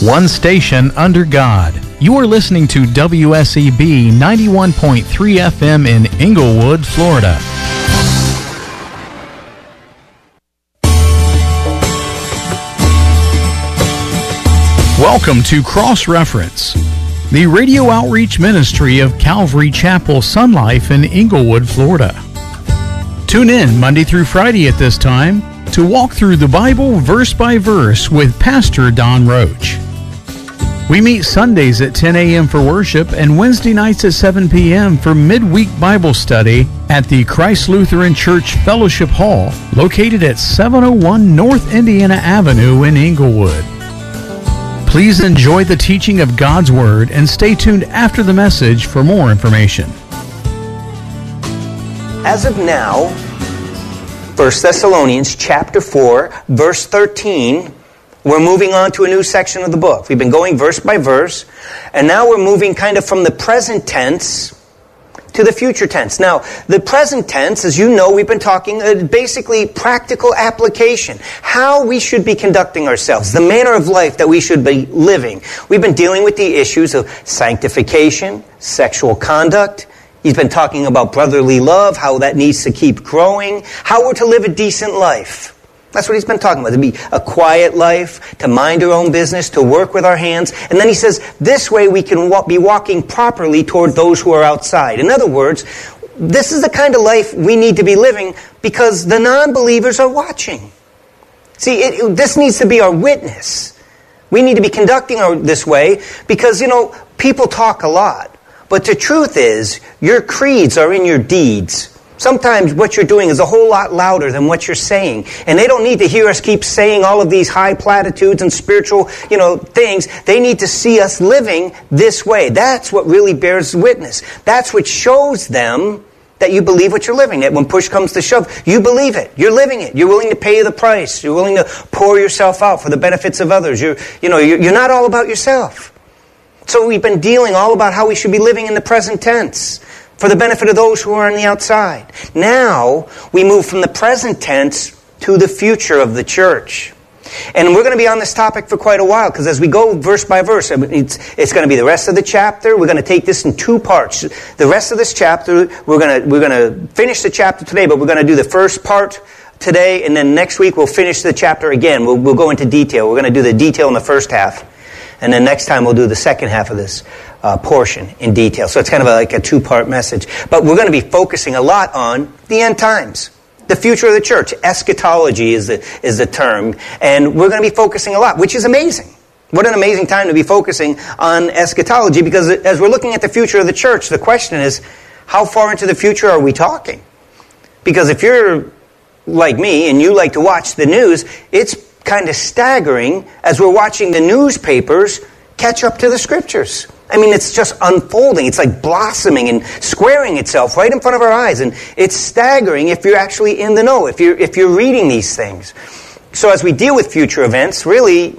One station under God. You are listening to WSEB 91.3 FM in Inglewood, Florida. Welcome to Cross Reference, the radio outreach ministry of Calvary Chapel Sun Life in Inglewood, Florida. Tune in Monday through Friday at this time to walk through the Bible verse by verse with Pastor Don Roach. We meet Sundays at 10 a.m. for worship and Wednesday nights at 7 p.m. for midweek Bible study at the Christ Lutheran Church Fellowship Hall, located at 701 North Indiana Avenue in Inglewood. Please enjoy the teaching of God's Word and stay tuned after the message for more information. As of now, 1 Thessalonians chapter 4, verse 13, we're moving on to a new section of the book. We've been going verse by verse, and now we're moving kind of from the present tense to the future tense. Now, the present tense, as you know, we've been talking basically practical application, how we should be conducting ourselves, the manner of life that we should be living. We've been dealing with the issues of sanctification, sexual conduct. He's been talking about brotherly love, how that needs to keep growing, how we're to live a decent life. That's what he's been talking about, to be a quiet life, to mind our own business, to work with our hands. And then he says, this way we can be walking properly toward those who are outside. In other words, this is the kind of life we need to be living because the non-believers are watching. See, this needs to be our witness. We need to be conducting this way because, people talk a lot. But the truth is, your creeds are in your deeds. Sometimes what you're doing is a whole lot louder than what you're saying. And they don't need to hear us keep saying all of these high platitudes and spiritual, things. They need to see us living this way. That's what really bears witness. That's what shows them that you believe what you're living. That when push comes to shove, you believe it. You're living it. You're willing to pay the price. You're willing to pour yourself out for the benefits of others. You're not all about yourself. So we've been dealing all about how we should be living in the present tense for the benefit of those who are on the outside. Now, we move from the present tense to the future of the church. And we're going to be on this topic for quite a while, because as we go verse by verse, it's going to be the rest of the chapter. We're going to take this in two parts. The rest of this chapter, we're going to finish the chapter today, but we're going to do the first part today, and then next week we'll finish the chapter again. We'll go into detail. We're going to do the detail in the first half. And then next time we'll do the second half of this portion in detail. So it's kind of like a two-part message. But we're going to be focusing a lot on the end times, the future of the church. Eschatology is the term. And we're going to be focusing a lot, which is amazing. What an amazing time to be focusing on eschatology, because as we're looking at the future of the church, the question is, how far into the future are we talking? Because if you're like me and you like to watch the news, it's kind of staggering as we're watching the newspapers catch up to the scriptures. I mean, it's just unfolding. It's like blossoming and squaring itself right in front of our eyes. And it's staggering if you're actually in the know, if you're reading these things. So as we deal with future events, really,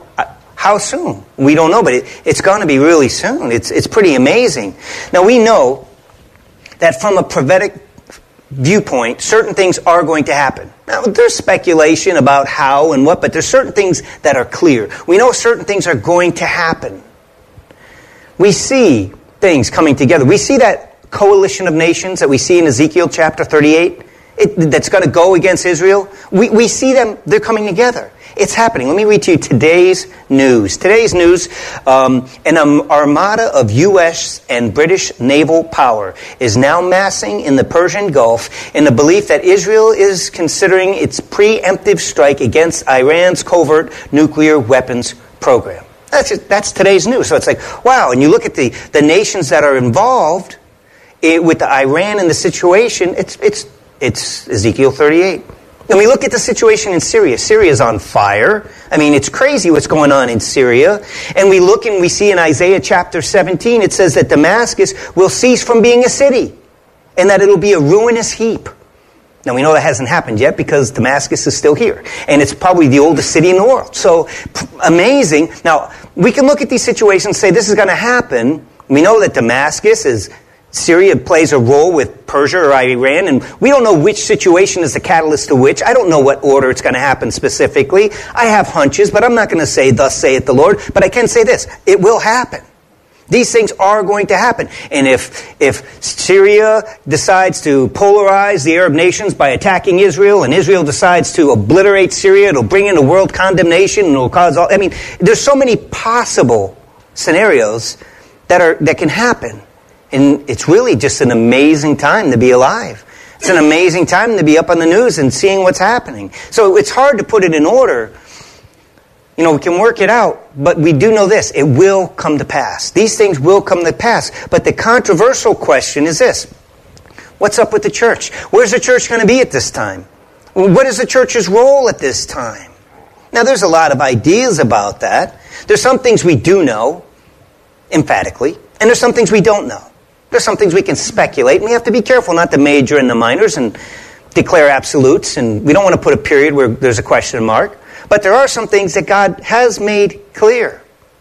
how soon? We don't know, but it's going to be really soon. It's pretty amazing. Now, we know that from a prophetic viewpoint, certain things are going to happen. Now, there's speculation about how and what, but there's certain things that are clear. We know certain things are going to happen. We see things coming together. We see that coalition of nations that we see in Ezekiel chapter 38 that's going to go against Israel. We see them, they're coming together. It's happening. Let me read to you today's news. Today's news, an armada of U.S. and British naval power is now massing in the Persian Gulf in the belief that Israel is considering its preemptive strike against Iran's covert nuclear weapons program. That's today's news. So it's like, wow. And you look at the nations that are involved with the Iran and the situation, it's Ezekiel 38. And we look at the situation in Syria. Syria's on fire. I mean, it's crazy what's going on in Syria. And we look and we see in Isaiah chapter 17, it says that Damascus will cease from being a city and that it'll be a ruinous heap. Now, we know that hasn't happened yet because Damascus is still here. And it's probably the oldest city in the world. So, amazing. Now, we can look at these situations and say this is going to happen. We know that Damascus is Syria plays a role with Persia or Iran, and we don't know which situation is the catalyst to which. I don't know what order it's going to happen specifically. I have hunches, but I'm not going to say, thus saith the Lord. But I can say this, it will happen. These things are going to happen. And if Syria decides to polarize the Arab nations by attacking Israel, and Israel decides to obliterate Syria, it'll bring in a world condemnation, and it'll cause all... I mean, there's so many possible scenarios that can happen. And it's really just an amazing time to be alive. It's an amazing time to be up on the news and seeing what's happening. So it's hard to put it in order. You know, we can work it out, but we do know this. It will come to pass. These things will come to pass. But the controversial question is this. What's up with the church? Where's the church going to be at this time? What is the church's role at this time? Now, there's a lot of ideas about that. There's some things we do know, emphatically, and there's some things we don't know. There's some things we can speculate, and we have to be careful not to major in the minors and declare absolutes, and we don't want to put a period where there's a question mark. But there are some things that God has made clear.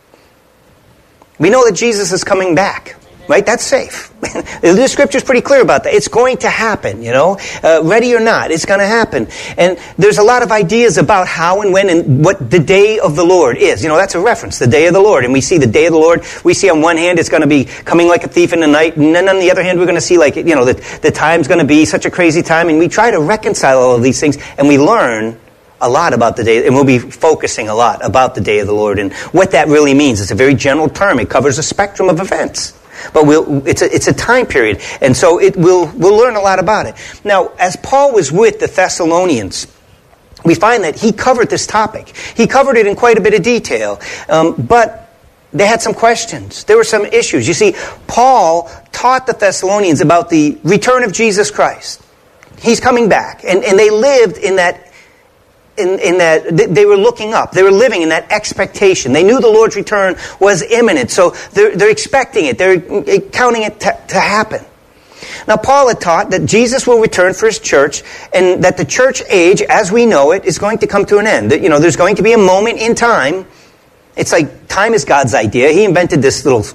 We know that Jesus is coming back, right? That's safe. The Scripture's pretty clear about that. It's going to happen, you know. Ready or not, it's going to happen. And there's a lot of ideas about how and when and what the day of the Lord is. You know, that's a reference, the day of the Lord. And we see the day of the Lord. We see on one hand it's going to be coming like a thief in the night. And then on the other hand we're going to see like, you know, the time's going to be such a crazy time. And we try to reconcile all of these things. And we learn a lot about the day, and we'll be focusing a lot about the day of the Lord and what that really means. It's a very general term. It covers a spectrum of events. But it's a time period, and so we'll learn a lot about it. Now, as Paul was with the Thessalonians, we find that he covered this topic. He covered it in quite a bit of detail, but they had some questions. There were some issues. You see, Paul taught the Thessalonians about the return of Jesus Christ. He's coming back, and they lived in that. In that they were looking up. They were living in that expectation. They knew the Lord's return was imminent. So they're expecting it. They're counting it to happen. Now, Paul had taught that Jesus will return for his church, and that the church age, as we know it, is going to come to an end. You know, there's going to be a moment in time. It's like time is God's idea. He invented this little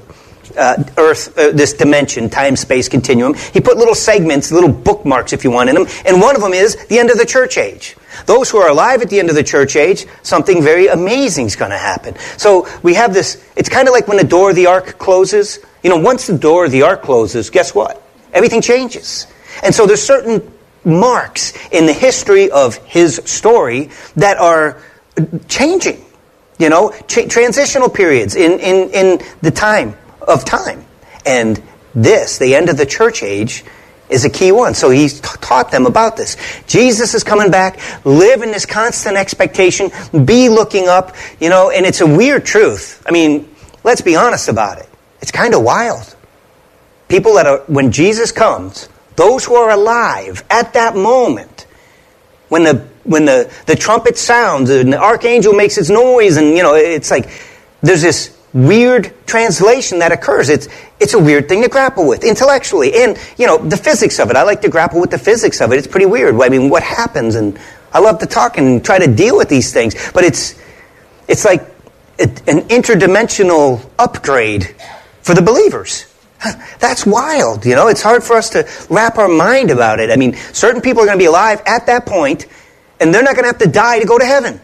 this dimension, time-space continuum. He put little segments, little bookmarks, if you want, in them. And one of them is the end of the church age. Those who are alive at the end of the church age, something very amazing is going to happen. So we have this, it's kind of like when the door of the ark closes. You know, once the door of the ark closes, guess what? Everything changes. And so there's certain marks in the history of his story that are changing. You know, transitional periods in the time of time. And this, the end of the church age, is a key one. So he's taught them about this. Jesus is coming back. Live in this constant expectation. Be looking up. You know, and it's a weird truth. I mean, let's be honest about it. It's kind of wild. People that are, when Jesus comes, those who are alive at that moment, when the trumpet sounds and the archangel makes its noise, and, you know, it's like there's this weird translation that occurs. It's a weird thing to grapple with intellectually. And, you know, the physics of it. I like to grapple with the physics of it. It's pretty weird. I mean, what happens? And I love to talk and try to deal with these things. But it's like an interdimensional upgrade for the believers. That's wild, you know. It's hard for us to wrap our mind about it. I mean, certain people are going to be alive at that point, and they're not going to have to die to go to heaven.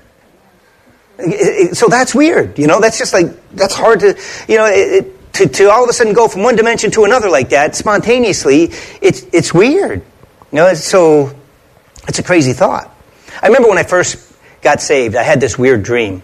So that's weird, you know. That's just like, that's hard to, you know, to all of a sudden go from one dimension to another like that spontaneously. It's weird, you know. So it's a crazy thought. I remember when I first got saved, I had this weird dream.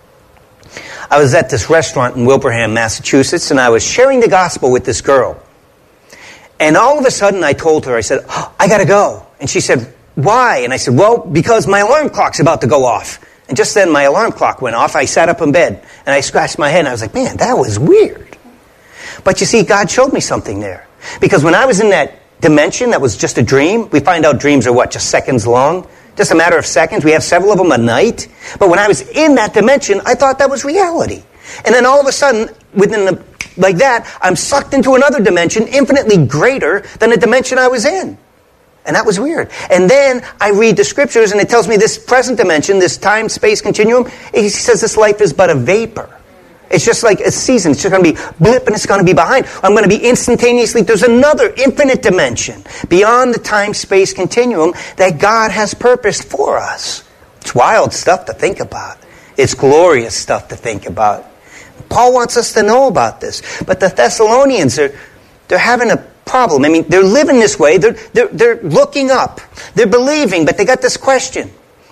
I was at this restaurant in Wilbraham, Massachusetts, and I was sharing the gospel with this girl. And all of a sudden I told her, I said, "Oh, I got to go." And she said, "Why?" And I said, "Well, because my alarm clock's about to go off." And just then my alarm clock went off. I sat up in bed and I scratched my head and I was like, man, that was weird. But you see, God showed me something there. Because when I was in that dimension that was just a dream, we find out dreams are what, just seconds long? Just a matter of seconds. We have several of them a night. But when I was in that dimension, I thought that was reality. And then all of a sudden, like that, I'm sucked into another dimension infinitely greater than the dimension I was in. And that was weird. And then I read the scriptures and it tells me this present dimension, this time-space continuum, he says this life is but a vapor. It's just like a season. It's just going to be blip and it's going to be behind. I'm going to be instantaneously. There's another infinite dimension beyond the time-space continuum that God has purposed for us. It's wild stuff to think about. It's glorious stuff to think about. Paul wants us to know about this. But the Thessalonians, they're having a problem. I mean, they're living this way. They're looking up. They're believing, but they got this question.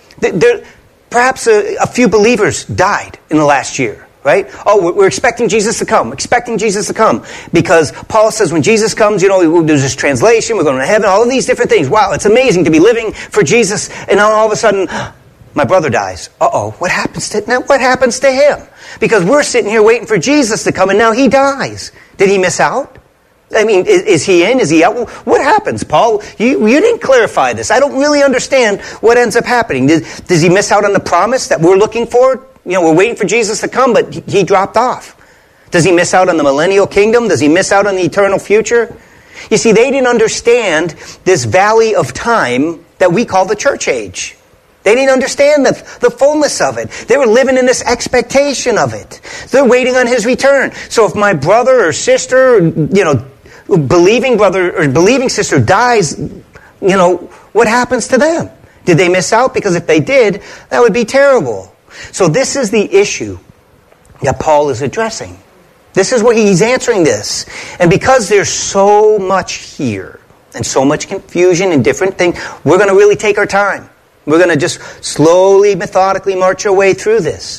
Perhaps a few believers died in the last year. Right? Oh, we're expecting Jesus to come. Expecting Jesus to come. Because Paul says when Jesus comes, there's this translation, we're going to heaven, all of these different things. Wow, it's amazing to be living for Jesus. And now all of a sudden, my brother dies. Uh-oh, what happens to him? Because we're sitting here waiting for Jesus to come and now he dies. Did he miss out? I mean, is he in? Is he out? What happens, Paul? You didn't clarify this. I don't really understand what ends up happening. Does he miss out on the promise that we're looking for? We're waiting for Jesus to come, but he dropped off. Does he miss out on the millennial kingdom? Does he miss out on the eternal future? You see, they didn't understand this valley of time that we call the church age. They didn't understand the fullness of it. They were living in this expectation of it. They're waiting on his return. So if my brother or sister, believing brother or believing sister dies, what happens to them? Did they miss out? Because if they did, that would be terrible. So this is the issue that Paul is addressing. This is where he's answering this. And because there's so much here and so much confusion and different things, we're going to really take our time. We're going to just slowly, methodically march our way through this.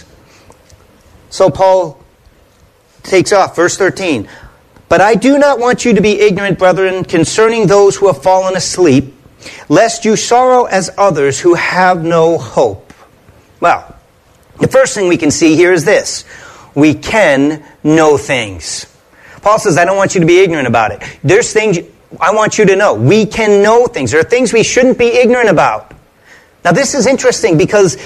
So Paul takes off, verse 13. But I do not want you to be ignorant, brethren, concerning those who have fallen asleep, lest you sorrow as others who have no hope. Well, the first thing we can see here is this. We can know things. Paul says, I don't want you to be ignorant about it. There's things I want you to know. We can know things. There are things we shouldn't be ignorant about. Now this is interesting because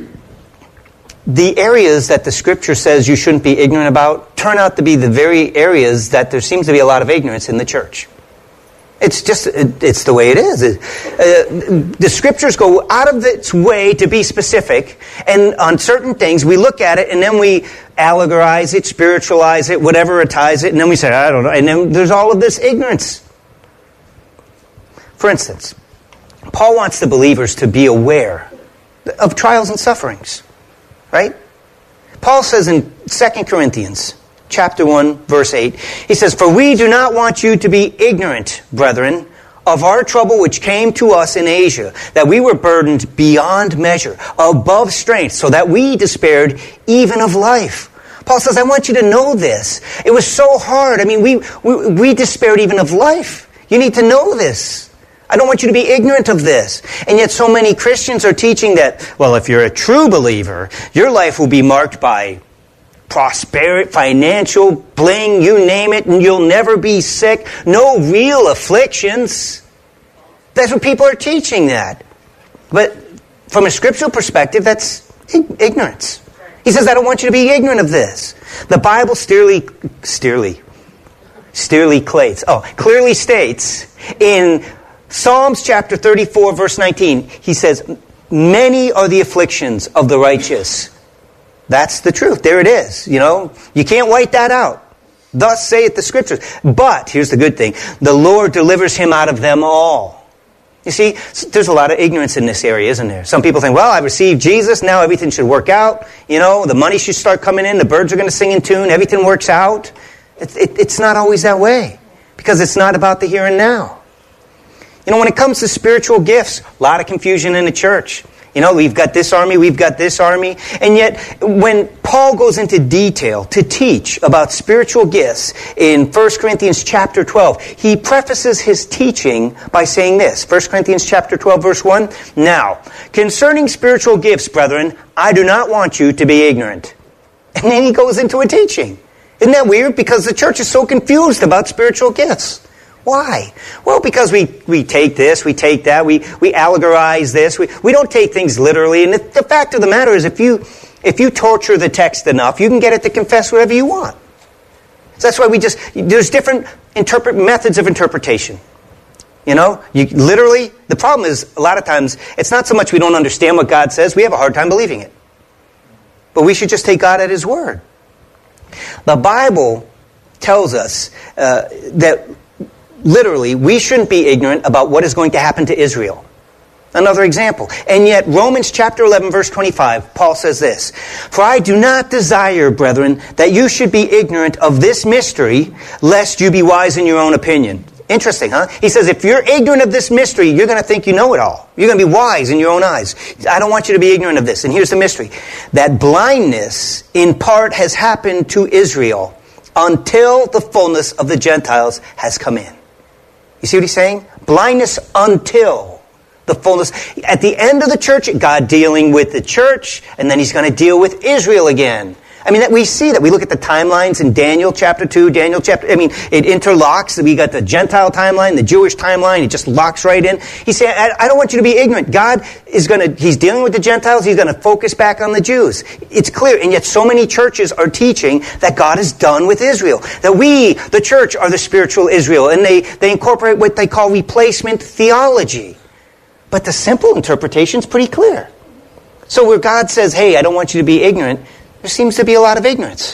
the areas that the Scripture says you shouldn't be ignorant about turn out to be the very areas that there seems to be a lot of ignorance in the church. It's the way it is. The Scriptures go out of its way to be specific, and on certain things we look at it and then we allegorize it, spiritualize it, whateveritize it, and then we say, I don't know. And then there's all of this ignorance. For instance, Paul wants the believers to be aware of trials and sufferings. Right? Paul says in 2 Corinthians chapter 1, verse 8, he says, For we do not want you to be ignorant, brethren, of our trouble which came to us in Asia, that we were burdened beyond measure, above strength, so that we despaired even of life. Paul says, I want you to know this. It was so hard. I mean, we despaired even of life. You need to know this. I don't want you to be ignorant of this. And yet so many Christians are teaching that, well, if you're a true believer, your life will be marked by prosperity, financial, bling, you name it, and you'll never be sick. No real afflictions. That's what people are teaching that. But from a scriptural perspective, that's ignorance. He says, I don't want you to be ignorant of this. The Bible clearly states in Psalms chapter 34, verse 19, he says, many are the afflictions of the righteous. That's the truth. There it is. You can't white that out. Thus saith the Scriptures. But, here's the good thing, the Lord delivers him out of them all. You see, there's a lot of ignorance in this area, isn't there? Some people think, well, I received Jesus, now everything should work out. The money should start coming in, the birds are going to sing in tune, everything works out. It's not always that way, because it's not about the here and now. When it comes to spiritual gifts, a lot of confusion in the church. We've got this army, we've got this army. And yet, when Paul goes into detail to teach about spiritual gifts in 1 Corinthians chapter 12, he prefaces his teaching by saying this. 1 Corinthians chapter 12, verse 1, Now, concerning spiritual gifts, brethren, I do not want you to be ignorant. And then he goes into a teaching. Isn't that weird? Because the church is so confused about spiritual gifts. Why? Well, because we take this, we take that, we allegorize this, we don't take things literally. And the fact of the matter is, if you torture the text enough, you can get it to confess whatever you want. So that's why there's different methods of interpretation. The problem is, a lot of times, it's not so much we don't understand what God says, we have a hard time believing it. But we should just take God at His word. The Bible tells us that literally we shouldn't be ignorant about what is going to happen to Israel. Another example. And yet, Romans chapter 11, verse 25, Paul says this, "For I do not desire, brethren, that you should be ignorant of this mystery, lest you be wise in your own opinion." Interesting, huh? He says, if you're ignorant of this mystery, you're going to think you know it all. You're going to be wise in your own eyes. I don't want you to be ignorant of this. And here's the mystery. That blindness, in part, has happened to Israel until the fullness of the Gentiles has come in. You see what he's saying? Blindness until the fullness. At the end of the church, God dealing with the church, and then he's going to deal with Israel again. I mean, we see that. We look at the timelines in Daniel chapter 2, it interlocks. We got the Gentile timeline, the Jewish timeline. It just locks right in. He's saying, I don't want you to be ignorant. God is he's dealing with the Gentiles. He's going to focus back on the Jews. It's clear. And yet so many churches are teaching that God is done with Israel. That we, the church, are the spiritual Israel. And they incorporate what they call replacement theology. But the simple interpretation is pretty clear. So where God says, hey, I don't want you to be ignorant, there seems to be a lot of ignorance.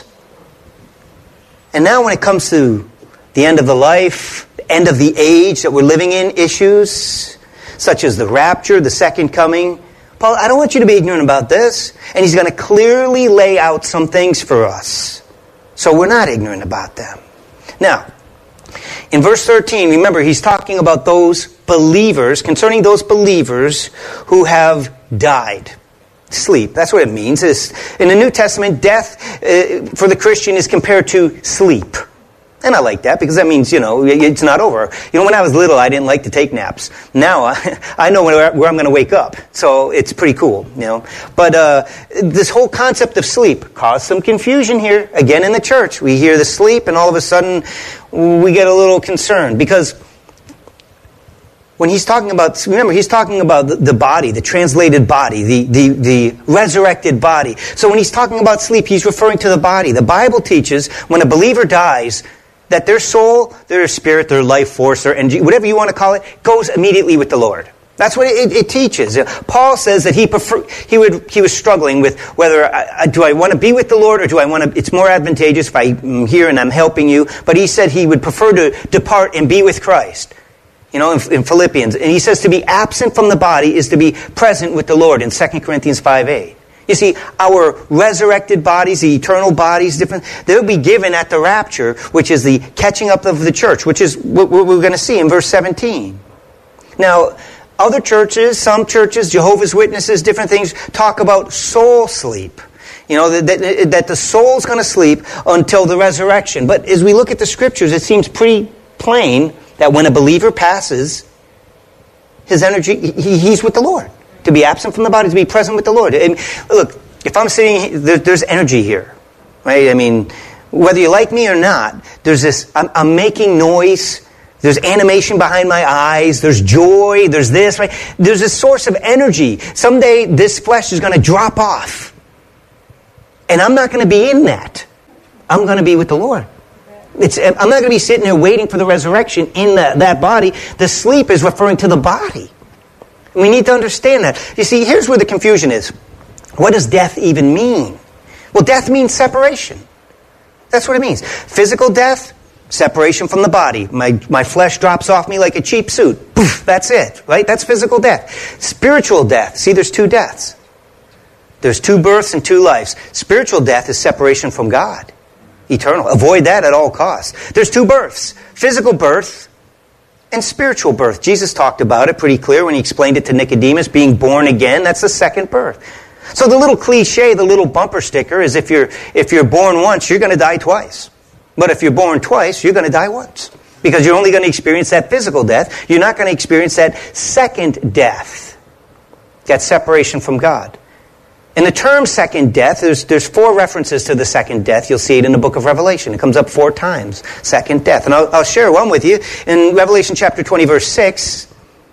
And now when it comes to the end of the life, the end of the age that we're living in, issues such as the rapture, the second coming, Paul, I don't want you to be ignorant about this. And he's going to clearly lay out some things for us. So we're not ignorant about them. Now, in verse 13, remember, he's talking about those believers, concerning those believers who have died. Sleep. That's what it means. In the New Testament, death for the Christian is compared to sleep. And I like that because that means, it's not over. When I was little, I didn't like to take naps. Now, I know where I'm going to wake up. So it's pretty cool, But this whole concept of sleep caused some confusion here. Again, in the church, we hear the sleep and all of a sudden we get a little concerned because when he's talking about, remember, he's talking about the body, the translated body, the resurrected body. So when he's talking about sleep, he's referring to the body. The Bible teaches when a believer dies, that their soul, their spirit, their life force, their energy, whatever you want to call it, goes immediately with the Lord. That's what it teaches. Paul says that he was struggling with whether do I want to be with the Lord or do I want to? It's more advantageous if I'm here and I'm helping you. But he said he would prefer to depart and be with Christ. In Philippians. And he says to be absent from the body is to be present with the Lord in 2 Corinthians 5:8. You see, our resurrected bodies, the eternal bodies, they'll be given at the rapture, which is the catching up of the church, which is what we're going to see in verse 17. Now, other churches, some churches, Jehovah's Witnesses, different things, talk about soul sleep. That the soul's going to sleep until the resurrection. But as we look at the scriptures, it seems pretty plain that when a believer passes, his energy, he's with the Lord. To be absent from the body, to be present with the Lord. And look, if I'm sitting, there's energy here, right? I mean, whether you like me or not, there's this, I'm making noise, there's animation behind my eyes, there's joy, there's this, right? There's a source of energy. Someday this flesh is going to drop off. And I'm not going to be in that. I'm going to be with the Lord. I'm not going to be sitting there waiting for the resurrection in that body. The sleep is referring to the body. We need to understand that. You see, here's where the confusion is. What does death even mean? Well, death means separation. That's what it means. Physical death, separation from the body. My flesh drops off me like a cheap suit. Poof, that's it, right? That's physical death. Spiritual death. See, there's two deaths. There's two births and two lives. Spiritual death is separation from God. Eternal. Avoid that at all costs. There's two births. Physical birth and spiritual birth. Jesus talked about it pretty clear when he explained it to Nicodemus. Being born again, that's the second birth. So the little cliche, the little bumper sticker is if you're born once, you're going to die twice. But if you're born twice, you're going to die once. Because you're only going to experience that physical death. You're not going to experience that second death. That separation from God. In the term second death, there's 4 references to the second death. You'll see it in the book of Revelation. It comes up 4 times. Second death. And I'll share one with you. In Revelation chapter 20, verse 6,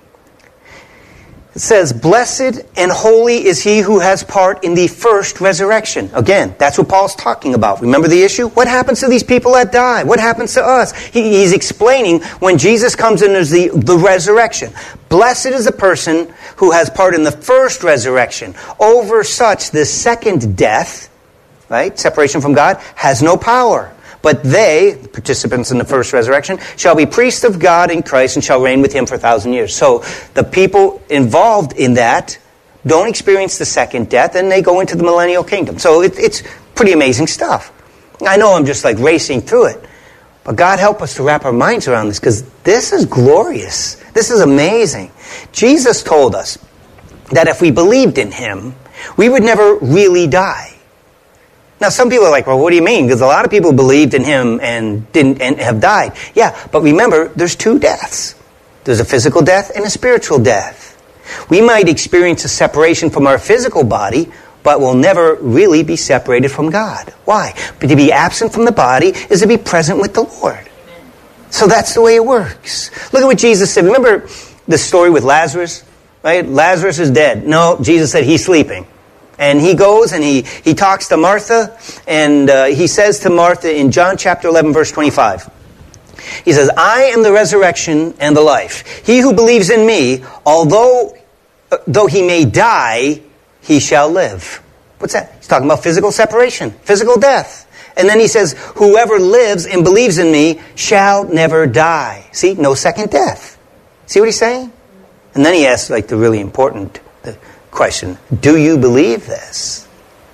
it says, "Blessed and holy is he who has part in the first resurrection." Again, that's what Paul's talking about. Remember the issue? What happens to these people that die? What happens to us? He's explaining when Jesus comes in, there's the resurrection. Blessed is the person who has part in the first resurrection. Over such, the second death, right? Separation from God has no power. But they, the participants in the first resurrection, shall be priests of God in Christ and shall reign with him for 1,000 years. So the people involved in that don't experience the second death, and they go into the millennial kingdom. So it's pretty amazing stuff. I know I'm just like racing through it. But God help us to wrap our minds around this, because this is glorious. This is amazing. Jesus told us that if we believed in him, we would never really die. Now, some people are like, well, what do you mean? Because a lot of people believed in him and didn't and have died. Yeah, but remember, there's two deaths. There's a physical death and a spiritual death. We might experience a separation from our physical body, but we'll never really be separated from God. Why? But to be absent from the body is to be present with the Lord. So that's the way it works. Look at what Jesus said. Remember the story with Lazarus? Right? Lazarus is dead. No, Jesus said he's sleeping. And he goes and he talks to Martha, and he says to Martha in John chapter 11, verse 25, he says, I am the resurrection and the life. He who believes in me, though he may die, he shall live. What's that? He's talking about physical separation, physical death. And then he says, whoever lives and believes in me shall never die. See, no second death. See what he's saying? And then he asks like the really important question, do you believe this?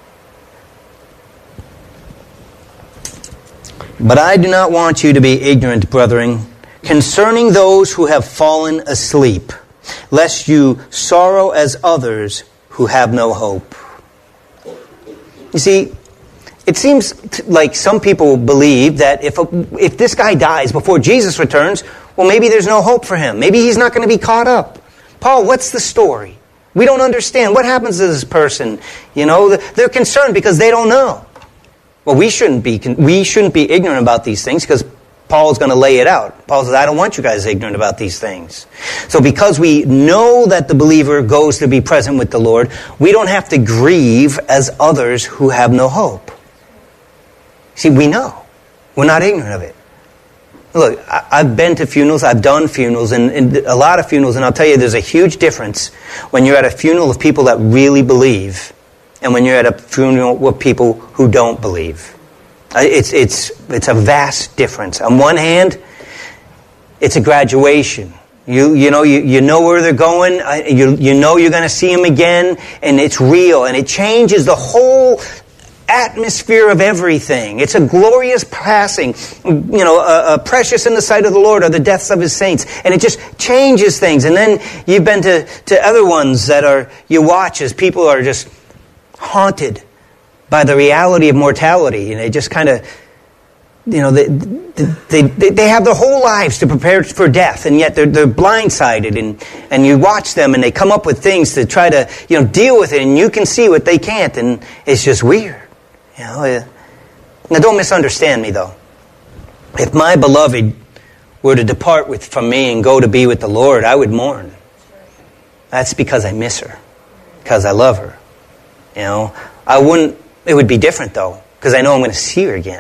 But I do not want you to be ignorant, brethren, concerning those who have fallen asleep, lest you sorrow as others who have no hope. You see, it seems like some people believe that if this guy dies before Jesus returns, well, maybe there's no hope for him. Maybe he's not going to be caught up. Paul, what's the story? We don't understand. What happens to this person? You know, they're concerned because they don't know. Well, we shouldn't be ignorant about these things, because Paul's going to lay it out. Paul says, I don't want you guys ignorant about these things. So because we know that the believer goes to be present with the Lord, we don't have to grieve as others who have no hope. See, we know. We're not ignorant of it. Look, I've been to funerals, I've done funerals, and a lot of funerals, and I'll tell you there's a huge difference when you're at a funeral of people that really believe and when you're at a funeral with people who don't believe. It's a vast difference. On one hand, it's a graduation. You know where they're going, you know you're going to see them again, and it's real, and it changes the whole atmosphere of everything. It's a glorious passing. Precious in the sight of the Lord are the deaths of his saints. And it just changes things. And then you've been to other ones that you watch as people are just haunted by the reality of mortality. And they just kind of, they have their whole lives to prepare for death. And yet they're blindsided. And you watch them and they come up with things to try to, deal with it. And you can see what they can't. And it's just weird. Now, don't misunderstand me, though. If my beloved were to depart from me and go to be with the Lord, I would mourn. That's because I miss her, because I love her. It would be different, though, because I know I'm going to see her again.